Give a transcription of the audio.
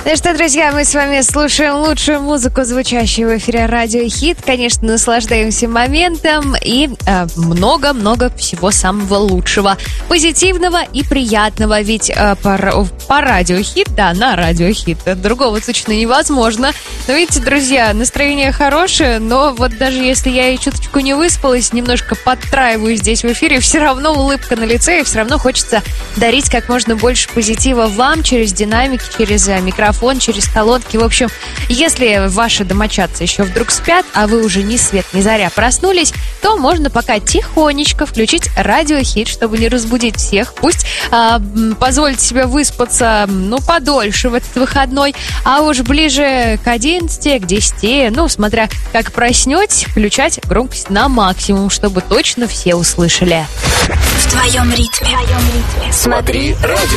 Ну что, друзья, мы с вами слушаем лучшую музыку, звучащую в эфире Радио Хит. Конечно, наслаждаемся моментом и много-много всего самого лучшего, позитивного и приятного. Ведь по Радио Хит, да, на Радио Хит, другого точно невозможно. Но видите, друзья, настроение хорошее, но вот даже если я и чуточку не выспалась, немножко подтраиваю здесь в эфире, все равно улыбка на лице, и все равно хочется дарить как можно больше позитива вам через динамики, через микрофон, через колонки. В общем, если ваши домочадцы еще вдруг спят, а вы уже ни свет ни заря проснулись, то можно пока тихонечко включить Радио Хит, чтобы не разбудить всех. Пусть позволите себе выспаться, подольше в этот выходной, а уж ближе к 11, к 10, смотря как проснетесь, включать громкость на максимум, чтобы точно все услышали. В твоем ритме. Смотри радио.